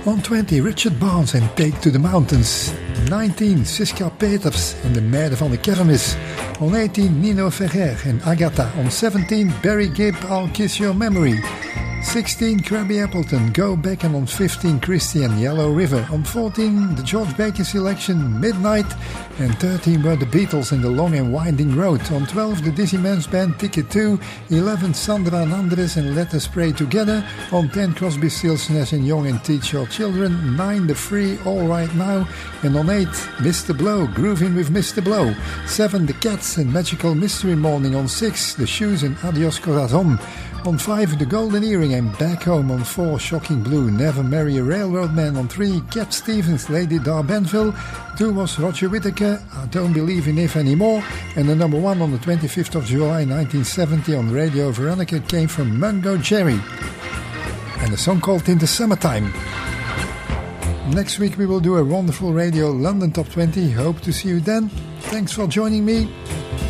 On 20, Richard Barnes and Take to the Mountains. 19, Siska Peters en de Meiden van de Kermis. On 18, Nino Ferrer en Agatha. On 17, Barry Gibb, I'll Kiss Your Memory. 16, Krabby Appleton, Go Back, and on 15, Christian, Yellow River. On 14, the George Baker selection, Midnight, and 13 were the Beatles in The Long and Winding Road. On 12, the Dizzy Man's Band, Ticket 2. 11, Sandra and Andres and Let Us Pray Together. On 10, Crosby, Stills, Nash & Young and Teach Your Children. 9, The Free, All Right Now. And on 8, Mr. Blow, Grooving with Mr. Blow. 7, The Cats and Magical Mystery Morning. On 6, The Shoes and Adios Corazon. On 5, The Golden Earring and Back Home. On 4, Shocking Blue, Never Marry a Railroad Man. On 3, Cat Stevens, Lady Darbenville. 2 was Roger Whittaker, I Don't Believe in If Anymore. And the number 1 on the 25th of July 1970 on Radio Veronica came from Mungo Jerry. And a song called In the Summertime. Next week we will do a wonderful Radio London Top 20. Hope to see you then. Thanks for joining me.